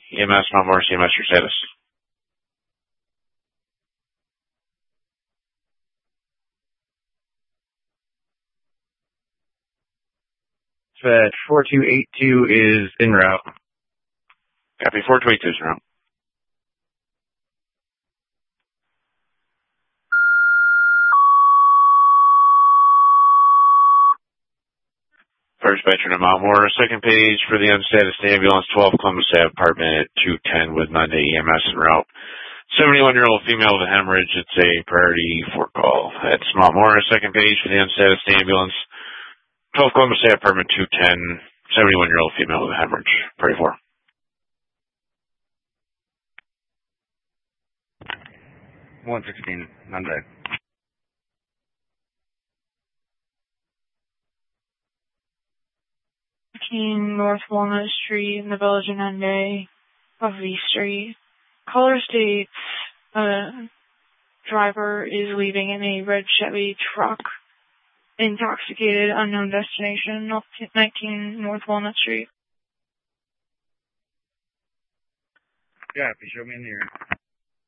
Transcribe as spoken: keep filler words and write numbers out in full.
E M S, Mount Morris E M S, your status. Dispatch four two eight two is en route. Copy, four two eight two is en route. First dispatcher to Mount Morris, second page for the unstatused ambulance, twelve Columbus Ave, apartment two ten with Monday E M S en route. seventy-one-year-old female with a hemorrhage. It's a priority for call. That's Mount Morris, second page for the unstatused ambulance, twelve Columbus Ave, apartment two ten, seventy-one-year-old female with a hemorrhage. Priority four. one sixteen, Monday. North Walnut Street in the Village of Nunde of V Street. Caller states a driver is leaving in a red Chevy truck. Intoxicated, unknown destination, nineteen North Walnut Street. Yeah, show me in here.